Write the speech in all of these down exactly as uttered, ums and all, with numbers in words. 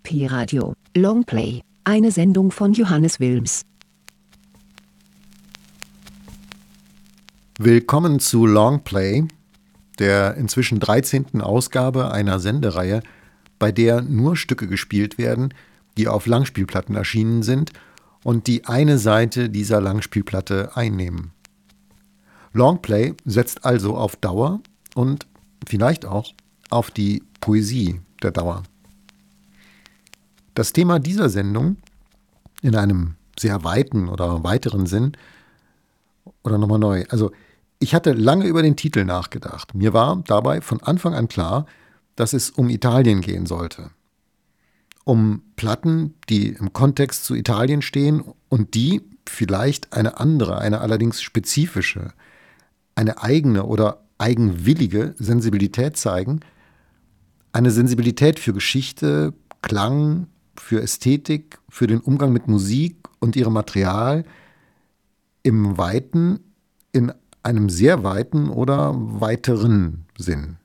Pi-Radio, Longplay, eine Sendung von Johannes Wilms. Willkommen zu Longplay, der inzwischen dreizehnten Ausgabe einer Sendereihe, bei der nur Stücke gespielt werden, die auf Langspielplatten erschienen sind und die eine Seite dieser Langspielplatte einnehmen. Longplay setzt also auf Dauer und vielleicht auch auf die Poesie der Dauer. Das Thema dieser Sendung in einem sehr weiten oder weiteren Sinn, oder nochmal neu, also ich hatte lange über den Titel nachgedacht. Mir war dabei von Anfang an klar, dass es um Italien gehen sollte. Um Platten, die im Kontext zu Italien stehen und die vielleicht eine andere, eine allerdings spezifische, eine eigene oder eigenwillige Sensibilität zeigen, eine Sensibilität für Geschichte, Klang, für Ästhetik, für den Umgang mit Musik und ihrem Material im weiten, in einem sehr weiten oder weiteren Sinn.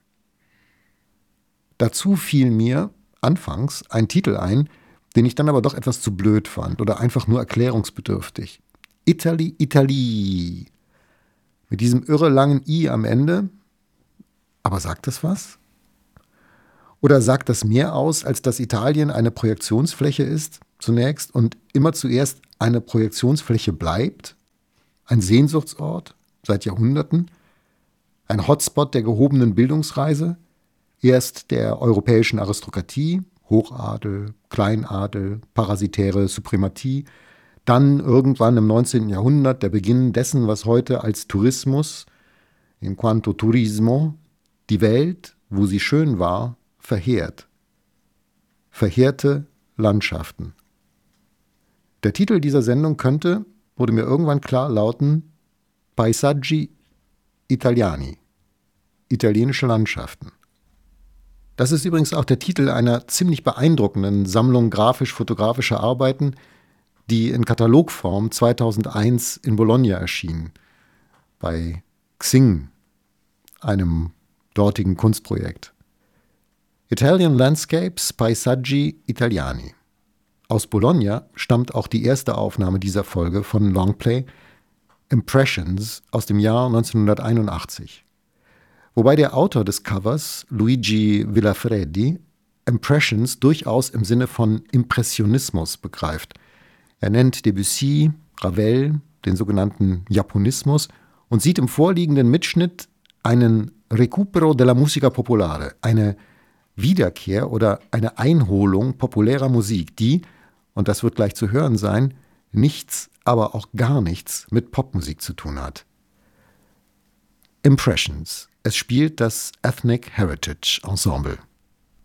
Dazu fiel mir anfangs ein Titel ein, den ich dann aber doch etwas zu blöd fand oder einfach nur erklärungsbedürftig. Italy, Italy. Mit diesem irre langen I am Ende. Aber sagt das was? Oder sagt das mehr aus, als dass Italien eine Projektionsfläche ist, zunächst, und immer zuerst eine Projektionsfläche bleibt? Ein Sehnsuchtsort seit Jahrhunderten? Ein Hotspot der gehobenen Bildungsreise? Erst der europäischen Aristokratie, Hochadel, Kleinadel, parasitäre Suprematie, dann irgendwann im neunzehnten Jahrhundert der Beginn dessen, was heute als Tourismus, in quanto turismo, die Welt, wo sie schön war, verheert. Verheerte Landschaften. Der Titel dieser Sendung könnte, wurde mir irgendwann klar, lauten Paesaggi Italiani, italienische Landschaften. Das ist übrigens auch der Titel einer ziemlich beeindruckenden Sammlung grafisch-fotografischer Arbeiten, die in Katalogform zweitausendeins in Bologna erschien, bei Xing, einem dortigen Kunstprojekt. Italian Landscapes, Paesaggi Italiani. Aus Bologna stammt auch die erste Aufnahme dieser Folge von Longplay, Impressions, aus dem Jahr neunzehnhunderteinundachtzig. Wobei der Autor des Covers, Luigi Villafredi, Impressions durchaus im Sinne von Impressionismus begreift. Er nennt Debussy, Ravel, den sogenannten Japonismus, und sieht im vorliegenden Mitschnitt einen Recupero della musica popolare, eine Wiederkehr oder eine Einholung populärer Musik, die, und das wird gleich zu hören sein, nichts, aber auch gar nichts mit Popmusik zu tun hat. Impressions. Es spielt das Ethnic Heritage Ensemble.